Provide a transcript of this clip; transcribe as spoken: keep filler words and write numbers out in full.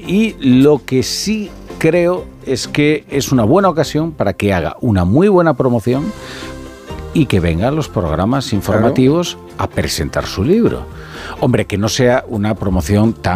y lo que sí creo es que es una buena ocasión para que haga una muy buena promoción y que vengan los programas informativos claro. a presentar su libro. Hombre, que no sea una promoción tan